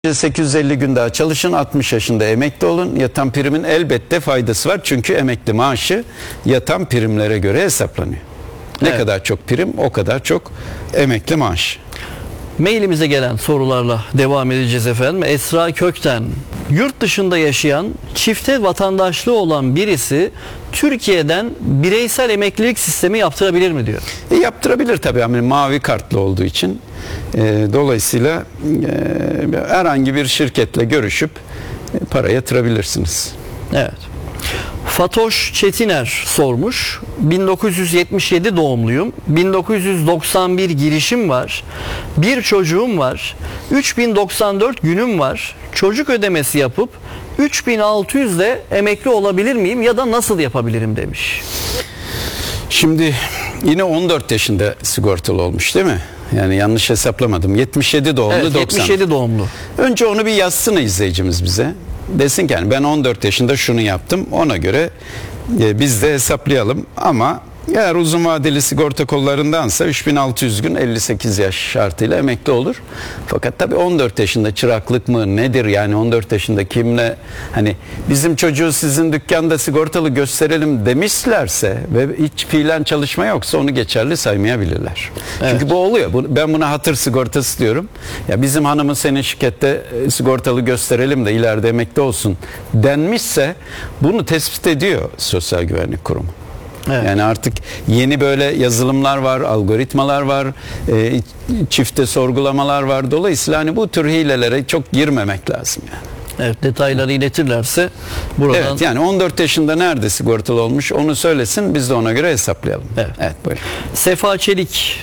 850 gün daha çalışın, 60 yaşında emekli olun. Yatan primin elbette faydası var. Çünkü emekli maaşı yatan primlere göre hesaplanıyor. Ne kadar çok prim, o kadar çok emekli maaş. Mailimize gelen sorularla devam edeceğiz efendim. Esra Kökten, yurt dışında yaşayan, çifte vatandaşlığı olan birisi Türkiye'den bireysel emeklilik sistemi yaptırabilir mi diyor. Yaptırabilir tabii, yani mavi kartlı olduğu için. Dolayısıyla herhangi bir şirketle görüşüp para yatırabilirsiniz. Evet. Fatoş Çetiner sormuş. 1977 doğumluyum. 1991 girişim var. Bir çocuğum var. 3094 günüm var. Çocuk ödemesi yapıp 3600 ile emekli olabilir miyim ya da nasıl yapabilirim demiş. Şimdi yine 14 yaşında sigortalı olmuş değil mi? Yani yanlış hesaplamadım. 77 doğumlu, evet, 90. 77 doğumlu. Önce onu bir yazsın izleyicimiz bize. Desin ki yani ben 14 yaşında şunu yaptım. Ona göre biz de hesaplayalım. Ama eğer uzun vadeli sigorta kollarındansa 3600 gün 58 yaş şartıyla emekli olur. Fakat tabii 14 yaşında çıraklık mı nedir, yani 14 yaşında kimle, hani bizim çocuğu sizin dükkanda sigortalı gösterelim demişlerse ve hiç fiilen çalışma yoksa onu geçerli saymayabilirler. Evet. Çünkü bu oluyor. Ben buna hatır sigortası diyorum. Ya bizim hanımı senin şirkette sigortalı gösterelim de ileride emekli olsun denmişse bunu tespit ediyor Sosyal Güvenlik Kurumu. Evet. Yani artık yeni böyle yazılımlar var, algoritmalar var, çifte sorgulamalar var. Dolayısıyla hani bu tür hilelere çok girmemek lazım yani. Evet, detayları iletirlerse buradan... Evet, yani 14 yaşında nerede sigortalı olmuş onu söylesin, biz de ona göre hesaplayalım. Evet, evet, buyurun. Sefa Çelik,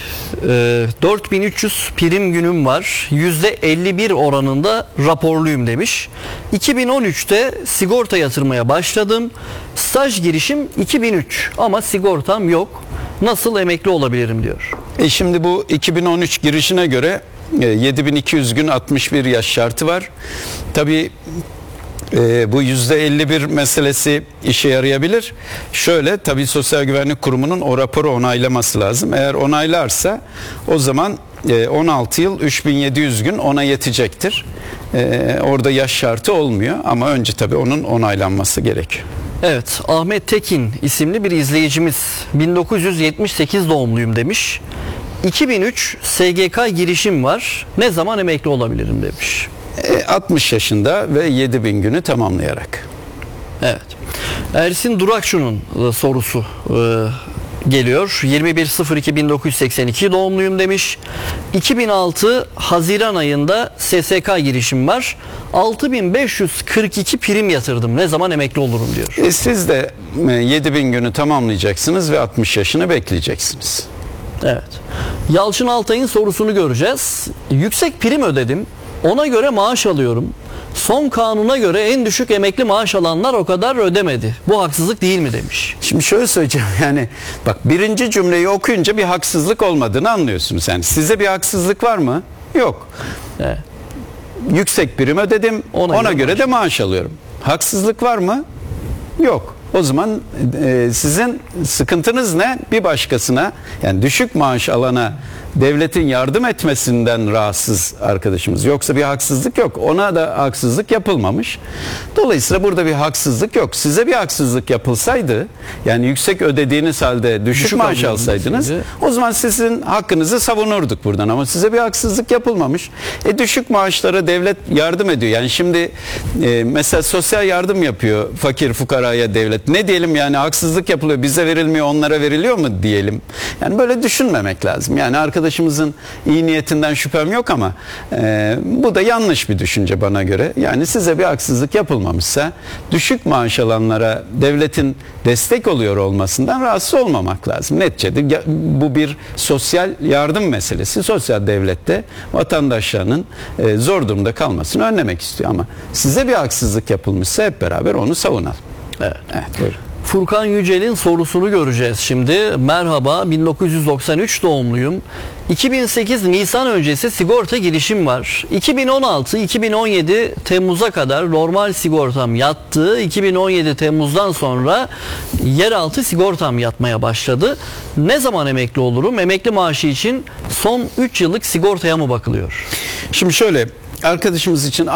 4300 prim günüm var, %51 oranında raporluyum demiş. 2013'te sigorta yatırmaya başladım. Staj girişim 2003 ama sigortam yok. Nasıl emekli olabilirim diyor. Şimdi bu 2013 girişine göre 7200 gün 61 yaş şartı var. Tabii bu %51 meselesi işe yarayabilir. Şöyle, tabii Sosyal Güvenlik Kurumu'nun o raporu onaylaması lazım. Eğer onaylarsa o zaman 16 yıl 3700 gün ona yetecektir. Orada yaş şartı olmuyor ama önce tabii onun onaylanması gerekiyor. Evet, Ahmet Tekin isimli bir izleyicimiz 1978 doğumluyum demiş. 2003 SGK girişim var. Ne zaman emekli olabilirim demiş. 60 yaşında ve 7000 günü tamamlayarak. Evet. Ersin Durakçu'nun sorusu geliyor. 21.02.1982 doğumluyum demiş. 2006 Haziran ayında SSK girişim var. 6542 prim yatırdım. Ne zaman emekli olurum diyor. Siz de 7000 günü tamamlayacaksınız ve 60 yaşını bekleyeceksiniz. Evet. Yalçın Altay'ın sorusunu göreceğiz. Yüksek prim ödedim. Ona göre maaş alıyorum. Son kanuna göre en düşük emekli maaş alanlar o kadar ödemedi. Bu haksızlık değil mi demiş. Şimdi şöyle söyleyeceğim, yani bak, birinci cümleyi okuyunca bir haksızlık olmadığını anlıyorsunuz. Yani size bir haksızlık var mı? Yok. Evet. Yüksek prim ödedim. Ona göre de maaş alıyorum. Haksızlık var mı? Yok. O zaman sizin sıkıntınız ne? Bir başkasına, yani düşük maaş alana devletin yardım etmesinden rahatsız arkadaşımız. Yoksa bir haksızlık yok. Ona da haksızlık yapılmamış. Dolayısıyla burada bir haksızlık yok. Size bir haksızlık yapılsaydı, yani yüksek ödediğiniz halde düşük maaş alsaydınız, o zaman sizin hakkınızı savunurduk buradan. Ama size bir haksızlık yapılmamış. Düşük maaşlara devlet yardım ediyor. Yani şimdi mesela sosyal yardım yapıyor fakir fukaraya devlet. Ne diyelim, yani haksızlık yapılıyor, bize verilmiyor, onlara veriliyor mu diyelim. Yani böyle düşünmemek lazım. Yani arkadaşımızın iyi niyetinden şüphem yok ama bu da yanlış bir düşünce bana göre. Yani size bir haksızlık yapılmamışsa düşük maaş alanlara devletin destek oluyor olmasından rahatsız olmamak lazım. Neticede bu bir sosyal yardım meselesi. Sosyal devlette vatandaşlarının zor durumda kalmasını önlemek istiyor ama size bir haksızlık yapılmışsa hep beraber onu savunalım. Evet. Evet, buyurun. Furkan Yücel'in sorusunu göreceğiz şimdi. Merhaba, 1993 doğumluyum. 2008 Nisan öncesi sigorta girişim var. 2016-2017 Temmuz'a kadar normal sigortam yattı. 2017 Temmuz'dan sonra yeraltı sigortam yatmaya başladı. Ne zaman emekli olurum? Emekli maaşı için son 3 yıllık sigortaya mı bakılıyor? Şimdi şöyle, Arkadaşımız için